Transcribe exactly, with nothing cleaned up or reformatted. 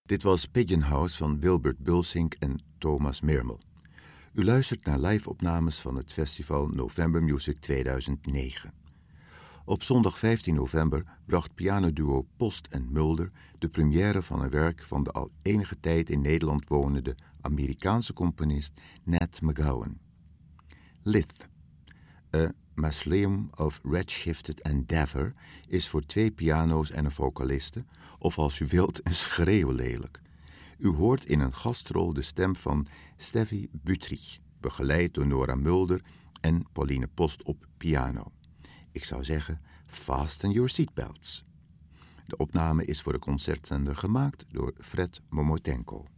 Dit was Pigeon House van Wilbert Bulsink en Thomas Mirmel. U luistert naar live-opnames van het festival November Music tweeduizend negen. Op zondag vijftien november bracht pianoduo Post en Mulder de première van een werk van de al enige tijd in Nederland wonende Amerikaanse componist Nat McGowan. Lith, A Mausoleum of Redshifted Endeavour, is voor twee piano's en een vocaliste, of als u wilt, een schreeuwlelijk. U hoort in een gastrol de stem van Steffi Buttrich, begeleid door Nora Mulder en Pauline Post op piano. Ik zou zeggen, fasten your seatbelts. De opname is voor de concertzender gemaakt door Fred Momotenko.